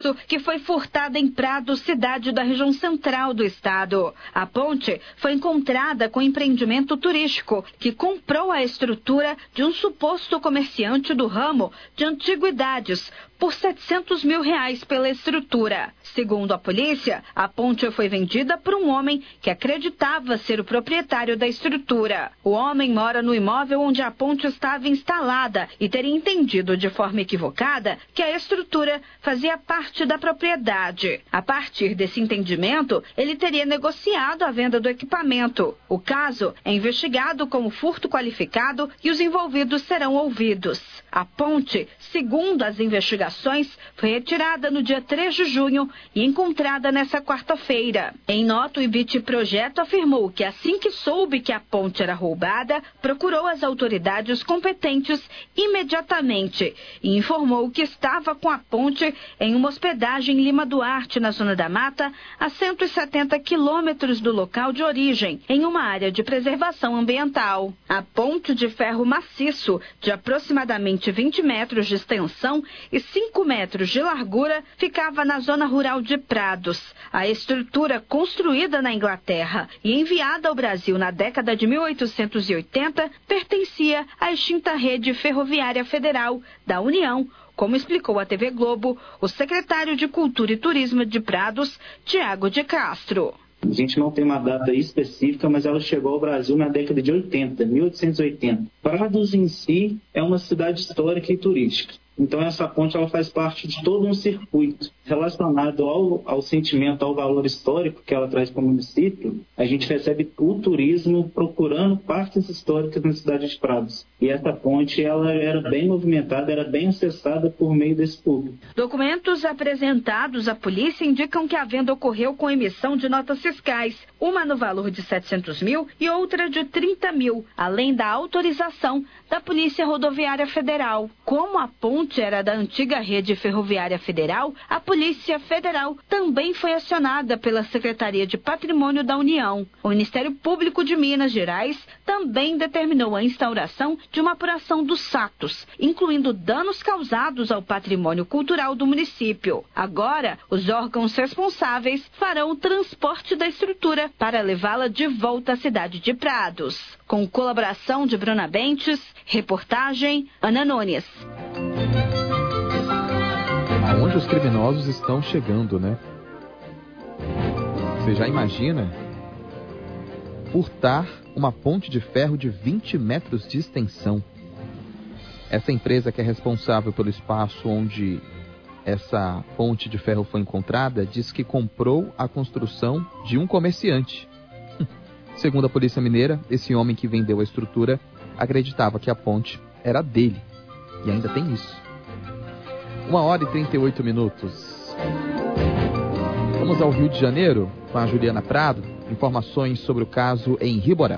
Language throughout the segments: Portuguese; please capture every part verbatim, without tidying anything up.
que foi furtada em Prado, cidade da região central do estado. A ponte foi encontrada com empreendimento turístico, que comprou a estrutura de um suposto comerciante do ramo de antiguidades por setecentos mil reais pela estrutura. Segundo a polícia, a ponte foi vendida por um homem que acreditava ser o proprietário da estrutura. O homem mora no imóvel onde a ponte estava instalada e teria entendido de forma equivocada que a estrutura fazia parte da propriedade. A partir desse entendimento, ele teria negociado a venda do equipamento. O caso é investigado como furto qualificado e os envolvidos serão ouvidos. A ponte, segundo as investigações, foi retirada no dia três de junho e encontrada nesta quarta-feira. Em nota, o Ibit Projeto afirmou que assim que soube que a ponte era roubada, procurou as autoridades competentes imediatamente e informou que estava com a ponte em uma hospedagem em Lima Duarte, na Zona da Mata, a cento e setenta quilômetros do local de origem, em uma área de preservação ambiental. A ponte de ferro maciço, de aproximadamente vinte metros de extensão e cinco metros de largura, ficava na zona rural de Prados. A estrutura, construída na Inglaterra e enviada ao Brasil na década de mil oitocentos e oitenta, pertencia à extinta Rede Ferroviária Federal da União, como explicou à T V Globo o secretário de Cultura e Turismo de Prados, Tiago de Castro. A gente não tem uma data específica, mas ela chegou ao Brasil na década de oitenta, mil oitocentos e oitenta. Prados em si é uma cidade histórica e turística. Então essa ponte ela faz parte de todo um circuito relacionado ao, ao sentimento, ao valor histórico que ela traz para o município. A gente recebe o turismo procurando partes históricas na cidade de Prados. E essa ponte ela era bem movimentada, era bem acessada por meio desse público. Documentos apresentados à polícia indicam que a venda ocorreu com emissão de notas fiscais, uma no valor de setecentos mil e outra de trinta mil, além da autorização da Polícia Rodoviária Federal. Como a ponte era da antiga Rede Ferroviária Federal, a Polícia Federal também foi acionada pela Secretaria de Patrimônio da União. O Ministério Público de Minas Gerais também determinou a instauração de uma apuração dos fatos, incluindo danos causados ao patrimônio cultural do município. Agora, os órgãos responsáveis farão o transporte da estrutura para levá-la de volta à cidade de Prados. Com colaboração de Bruna Bentes, reportagem Ana Nunes. Aonde os criminosos estão chegando, né? Você já imagina furtar uma ponte de ferro de vinte metros de extensão? Essa empresa que é responsável pelo espaço onde essa ponte de ferro foi encontrada diz que comprou a construção de um comerciante. Segundo a Polícia Mineira, esse homem que vendeu a estrutura acreditava que a ponte era dele. E ainda tem isso. Uma hora e trinta e oito minutos. Vamos ao Rio de Janeiro com a Juliana Prado. Informações sobre o caso em Riborel.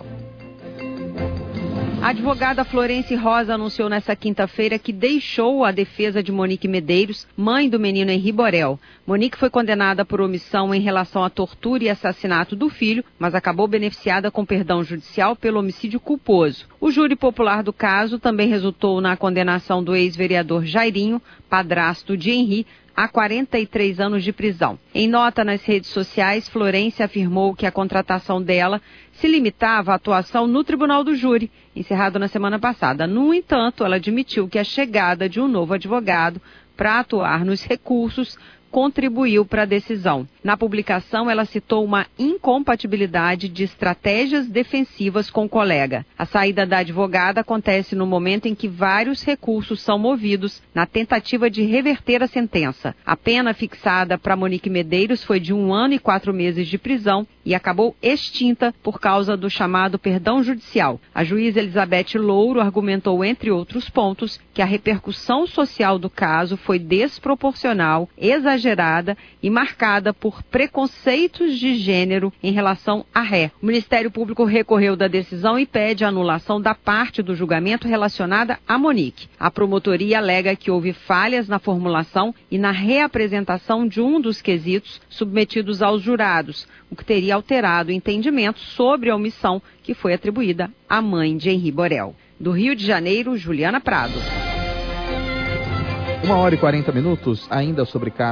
A advogada Florence Rosa anunciou nesta quinta-feira que deixou a defesa de Monique Medeiros, mãe do menino Henri Borel. Monique foi condenada por omissão em relação à tortura e assassinato do filho, mas acabou beneficiada com perdão judicial pelo homicídio culposo. O júri popular do caso também resultou na condenação do ex-vereador Jairinho, padrasto de Henri, a quarenta e três anos de prisão. Em nota nas redes sociais, Florence afirmou que a contratação dela se limitava à atuação no Tribunal do Júri, encerrado na semana passada. No entanto, ela admitiu que a chegada de um novo advogado para atuar nos recursos contribuiu para a decisão. Na publicação, ela citou uma incompatibilidade de estratégias defensivas com o colega. A saída da advogada acontece no momento em que vários recursos são movidos na tentativa de reverter a sentença. A pena fixada para Monique Medeiros foi de um ano e quatro meses de prisão e acabou extinta por causa do chamado perdão judicial. A juíza Elizabeth Louro argumentou, entre outros pontos, que a repercussão social do caso foi desproporcional, exagerada e marcada por preconceitos de gênero em relação à ré. O Ministério Público recorreu da decisão e pede a anulação da parte do julgamento relacionada a Monique. A promotoria alega que houve falhas na formulação e na reapresentação de um dos quesitos submetidos aos jurados, o que teria alterado o entendimento sobre a omissão que foi atribuída à mãe de Henri Borel. Do Rio de Janeiro, Juliana Prado. Uma hora e quarenta minutos, ainda sobre caso